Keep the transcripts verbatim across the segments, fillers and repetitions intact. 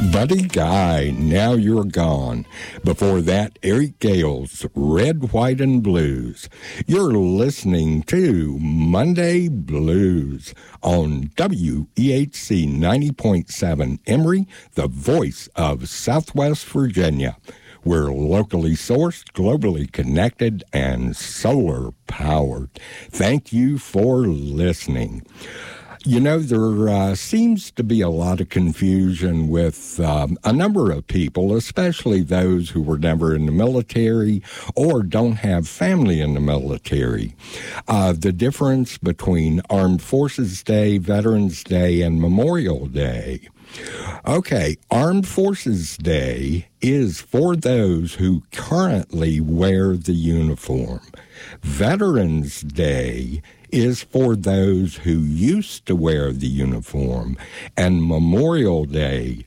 Buddy Guy, Now You're Gone. Before that, Eric Gale's Red, White, and Blues. You're listening to Monday Blues on W E H C ninety point seven Emory, the voice of Southwest Virginia. We're locally sourced, globally connected, and solar powered. Thank you for listening. You know, there uh, seems to be a lot of confusion with um, a number of people, especially those who were never in the military or don't have family in the military. Uh, the difference between Armed Forces Day, Veterans Day, and Memorial Day. Okay, Armed Forces Day is for those who currently wear the uniform. Veterans Day is for those who used to wear the uniform, and Memorial Day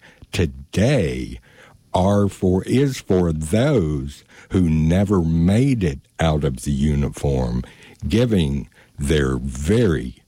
today are for is for those who never made it out of the uniform, giving their very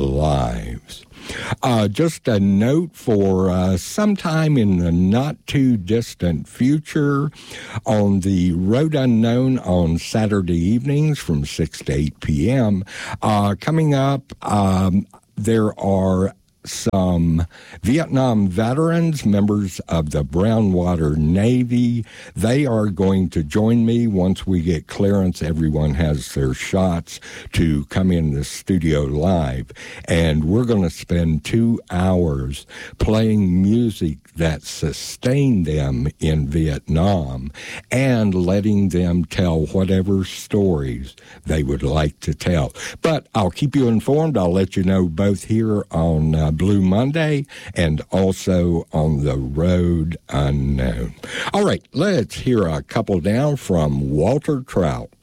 lives. Uh, just a note for uh, sometime in the not-too-distant future on the Road Unknown on Saturday evenings from six to eight p.m. Uh, coming up, um, there are some Vietnam veterans, members of the Brownwater Navy. They are going to join me once we get clearance. Everyone has their shots to come in the studio live. And we're going to spend two hours playing music that sustained them in Vietnam and letting them tell whatever stories they would like to tell. But I'll keep you informed. I'll let you know both here on uh, Blue Monday and also on the Road Unknown. All right, let's hear a couple down from Walter Trout.